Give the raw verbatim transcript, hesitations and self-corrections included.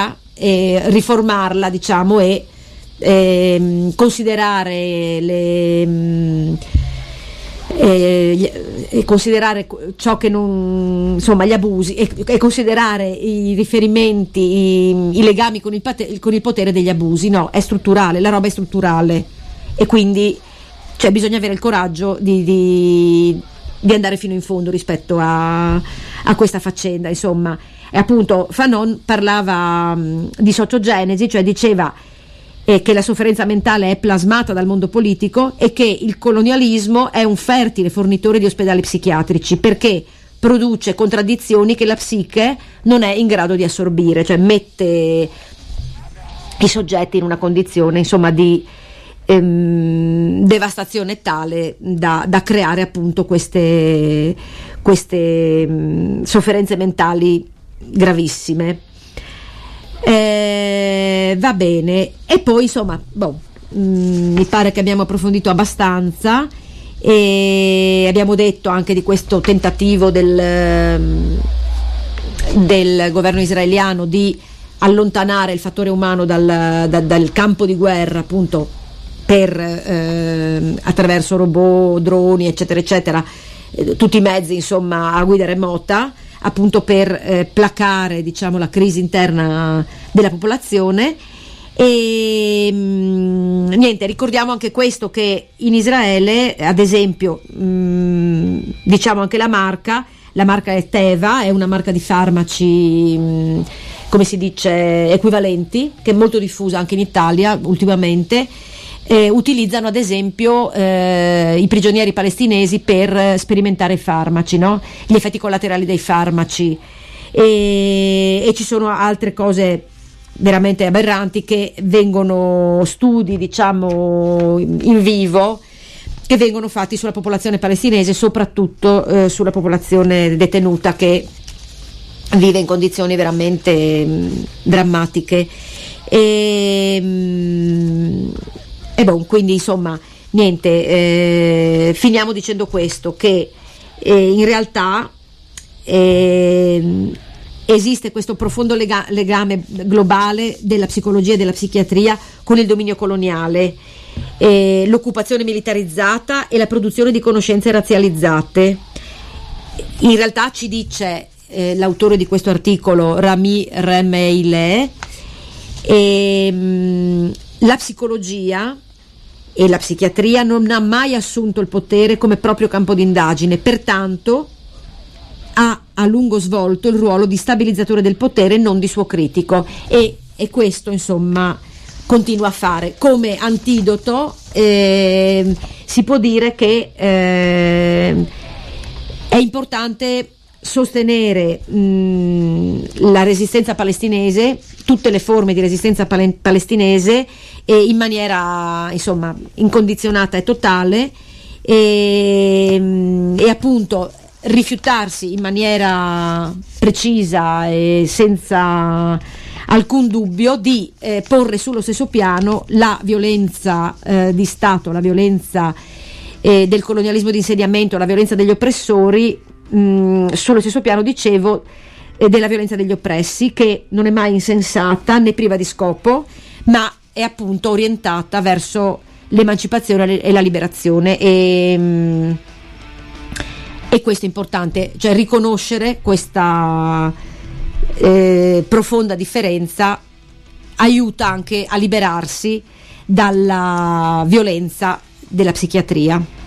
psichiatria, eh, riformarla, diciamo, e eh, considerare le mh, E, e considerare ciò che non, insomma, gli abusi, e, e considerare i riferimenti, i, i legami con il, pate, con il potere degli abusi. No, è strutturale, la roba è strutturale, e quindi, cioè, bisogna avere il coraggio di, di, di andare fino in fondo rispetto a, a questa faccenda, insomma. E appunto Fanon parlava mh, di sociogenesi, cioè diceva e che la sofferenza mentale è plasmata dal mondo politico e che il colonialismo è un fertile fornitore di ospedali psichiatrici, perché produce contraddizioni che la psiche non è in grado di assorbire, cioè mette i soggetti in una condizione, insomma, di ehm, devastazione tale da, da creare appunto queste, queste mh, sofferenze mentali gravissime. Eh, va bene, e poi insomma, boh, mh, mi pare che abbiamo approfondito abbastanza, e abbiamo detto anche di questo tentativo del, del governo israeliano di allontanare il fattore umano dal, da, dal campo di guerra, appunto, per eh, attraverso robot, droni, eccetera eccetera, eh, tutti i mezzi, insomma, a guida remota, appunto per eh, placare, diciamo, la crisi interna della popolazione. E mh, niente, ricordiamo anche questo, che in Israele, ad esempio, mh, diciamo anche la marca la marca è Teva, è una marca di farmaci, mh, come si dice, equivalenti, che è molto diffusa anche in Italia ultimamente. Eh, utilizzano ad esempio eh, i prigionieri palestinesi per sperimentare i farmaci, no? Gli effetti collaterali dei farmaci, e, e ci sono altre cose veramente aberranti che vengono, studi, diciamo, in vivo, che vengono fatti sulla popolazione palestinese, soprattutto eh, sulla popolazione detenuta, che vive in condizioni veramente mh, drammatiche. E, mh, E bon, quindi insomma, niente, eh, finiamo dicendo questo, che eh, in realtà eh, esiste questo profondo lega- legame globale della psicologia e della psichiatria con il dominio coloniale, eh, l'occupazione militarizzata e la produzione di conoscenze razzializzate. In realtà ci dice eh, l'autore di questo articolo, Rami Remeileh, e, mh, la psicologia e la psichiatria non ha mai assunto il potere come proprio campo d'indagine, pertanto ha a lungo svolto il ruolo di stabilizzatore del potere, non di suo critico, e, e questo insomma continua a fare. Come antidoto eh, si può dire che eh, è importante sostenere mh, la resistenza palestinese, tutte le forme di resistenza pal- palestinese, e in maniera, insomma, incondizionata e totale, e, mh, e appunto rifiutarsi in maniera precisa e senza alcun dubbio di eh, porre sullo stesso piano la violenza eh, di Stato, la violenza eh, del colonialismo di insediamento, la violenza degli oppressori, mh, sullo stesso piano, dicevo, eh, della violenza degli oppressi, che non è mai insensata né priva di scopo, ma è appunto orientata verso l'emancipazione e la liberazione. E, mh, e questo è importante, cioè riconoscere questa eh, profonda differenza aiuta anche a liberarsi dalla violenza della psichiatria.